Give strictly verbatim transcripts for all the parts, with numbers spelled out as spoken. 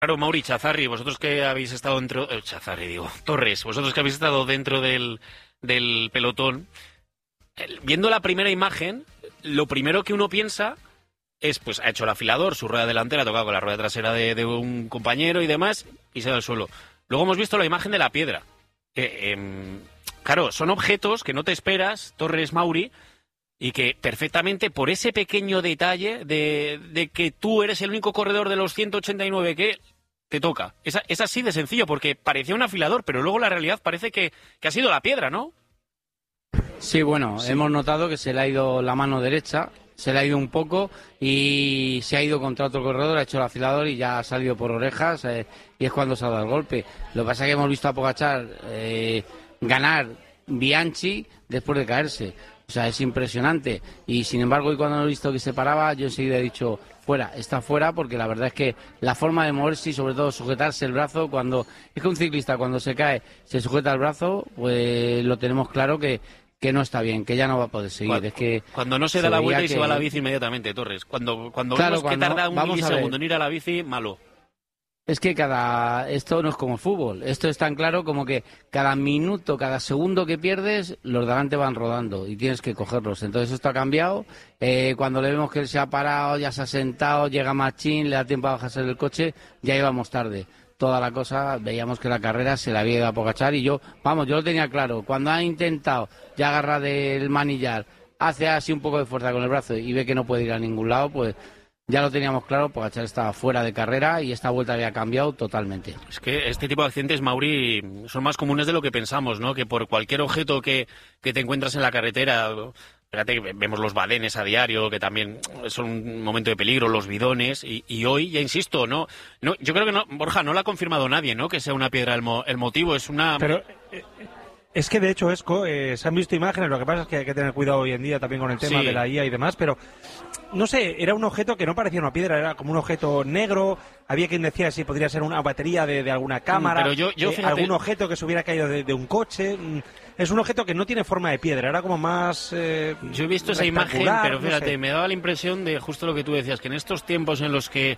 Claro, Mauri, Chazarri, vosotros que habéis estado dentro... Eh, Chazarri, digo, Torres, vosotros que habéis estado dentro del, del pelotón, el, viendo la primera imagen, lo primero que uno piensa es, pues, ha hecho el afilador, su rueda delantera ha tocado con la rueda trasera de, de un compañero y demás, y se da al suelo. Luego hemos visto la imagen de la piedra. Eh, eh, claro, son objetos que no te esperas, Torres, Mauri, y que perfectamente por ese pequeño detalle de, de que tú eres el único corredor de los ciento ochenta y nueve que te toca. Es, es así de sencillo, porque parecía un afilador, pero luego la realidad parece que, que ha sido la piedra, ¿no? Sí, bueno, sí. Hemos notado que se le ha ido la mano derecha, se le ha ido un poco y se ha ido contra otro corredor, ha hecho el afilador y ya ha salido por orejas eh, y es cuando se ha dado el golpe. Lo que pasa es que hemos visto a Pogačar eh, ganar Bianchi después de caerse. O sea, es impresionante. Y sin embargo, hoy cuando he visto que se paraba, yo enseguida he dicho, fuera, está fuera, porque la verdad es que la forma de moverse y sobre todo sujetarse el brazo, cuando es que un ciclista cuando se cae, se sujeta el brazo, pues lo tenemos claro que, que no está bien, que ya no va a poder seguir. Cuando, es que cuando no se, se da la vuelta y que... se va a la bici inmediatamente, Torres. Cuando, cuando claro, vemos cuando, que tarda un milisegundo en ir a la bici, malo. Es que cada esto no es como el fútbol. Esto es tan claro como que cada minuto, cada segundo que pierdes, los de delante van rodando y tienes que cogerlos. Entonces esto ha cambiado. Eh, cuando le vemos que él se ha parado, ya se ha sentado, llega Machín, le da tiempo a bajarse del coche, ya íbamos tarde. Toda la cosa, veíamos que la carrera se la había ido a Pogačar y yo, vamos, yo lo tenía claro. Cuando ha intentado ya agarrar del manillar, hace así un poco de fuerza con el brazo y ve que no puede ir a ningún lado, pues... Ya lo teníamos claro, Pogačar estaba fuera de carrera y esta vuelta había cambiado totalmente. Es que este tipo de accidentes, Mauri, son más comunes de lo que pensamos, ¿no? Que por cualquier objeto que, que te encuentras en la carretera, fíjate, vemos los badenes a diario, que también son un momento de peligro, los bidones, y, y hoy, ya insisto, no, no, yo creo que no, Borja, no lo ha confirmado nadie, ¿no? Que sea una piedra el, mo, el motivo, es una... Pero... Eh, Es que, de hecho, Esco, eh, se han visto imágenes, lo que pasa es que hay que tener cuidado hoy en día también con el tema sí. de la I A y demás, pero, no sé, era un objeto que no parecía una piedra, era como un objeto negro, había quien decía si podría ser una batería de, de alguna cámara, pero yo, yo, eh, fíjate... algún objeto que se hubiera caído de, de un coche, es un objeto que no tiene forma de piedra, era como más... Eh, yo he visto esa imagen, pero fíjate, no sé. Me daba la impresión de justo lo que tú decías, que en estos tiempos en los que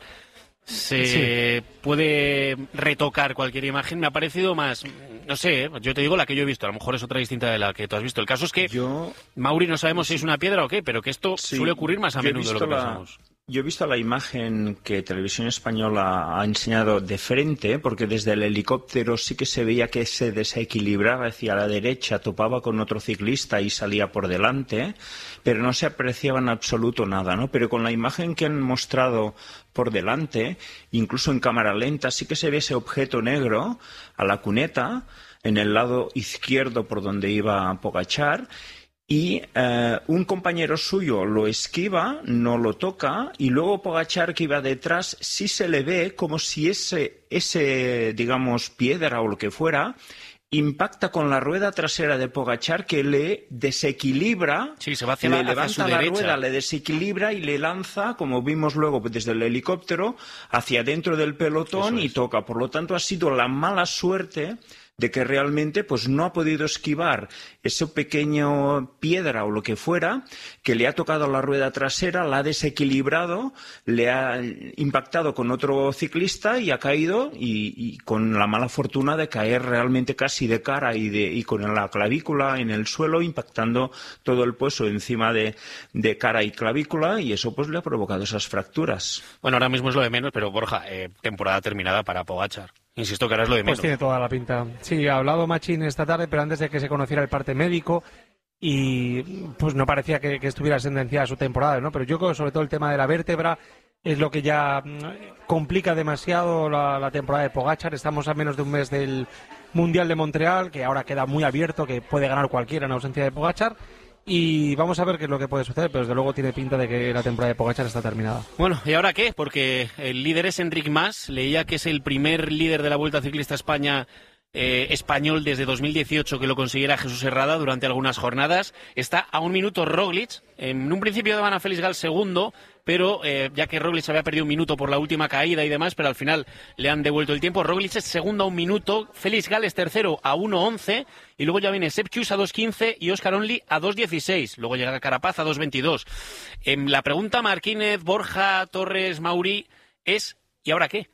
se sí. puede retocar cualquier imagen, me ha parecido más, no sé, yo te digo la que yo he visto, a lo mejor es otra distinta de la que tú has visto. El caso es que, yo... Mauri, no sabemos si es una piedra o qué, pero que esto sí. suele ocurrir más a yo menudo de lo que la... pensamos. Yo he visto la imagen que Televisión Española ha enseñado de frente, porque desde el helicóptero sí que se veía que se desequilibraba hacia la derecha, topaba con otro ciclista y salía por delante, pero no se apreciaba en absoluto nada, ¿no? Pero con la imagen que han mostrado por delante, incluso en cámara lenta, sí que se ve ese objeto negro a la cuneta, en el lado izquierdo por donde iba Pogačar, y eh, un compañero suyo lo esquiva, no lo toca, y luego Pogačar, que iba detrás, sí se le ve como si ese, ese digamos, piedra o lo que fuera, impacta con la rueda trasera de Pogačar, que le desequilibra, sí, se va hacia le la, levanta hacia su la derecha. rueda, le desequilibra y le lanza, como vimos luego desde el helicóptero, hacia dentro del pelotón y toca. Por lo tanto, ha sido la mala suerte de que realmente pues no ha podido esquivar ese pequeño piedra o lo que fuera, que le ha tocado la rueda trasera, la ha desequilibrado, le ha impactado con otro ciclista y ha caído y, y con la mala fortuna de caer realmente casi de cara y, de, y con la clavícula en el suelo, impactando todo el peso encima de, de cara y clavícula, y eso pues le ha provocado esas fracturas. Bueno, ahora mismo es lo de menos, pero Borja, eh, temporada terminada para Pogačar. Insisto que ahora es lo de menos. Pues tiene toda la pinta. Sí, ha hablado Machín esta tarde, pero antes de que se conociera el parte médico, y pues no parecía que, que estuviera sentenciada su temporada, ¿no? Pero yo creo que sobre todo el tema de la vértebra es lo que ya complica demasiado la, la temporada de Pogačar. Estamos a menos de un mes del Mundial de Montreal, que ahora queda muy abierto, que puede ganar cualquiera en ausencia de Pogačar. Y vamos a ver qué es lo que puede suceder, pero desde luego tiene pinta de que la temporada de Pogačar está terminada. Bueno, ¿y ahora qué? Porque el líder es Enric Mas, leía que es el primer líder de la Vuelta Ciclista a España eh, español desde dos mil dieciocho que lo consiguiera Jesús Herrada durante algunas jornadas. Está a un minuto Roglic, en un principio daban a Félix Gall segundo, pero eh, ya que Roglic había perdido un minuto por la última caída y demás, pero al final le han devuelto el tiempo. Roglic es segundo a un minuto, Félix Gall es tercero a uno once, y luego ya viene Sepp Kuss a dos quince y Óscar Onlí a dos dieciséis. Luego llega Carapaz a dos veintidós. Eh, la pregunta, Marquínez, Borja, Torres, Mauri, es ¿y ahora qué?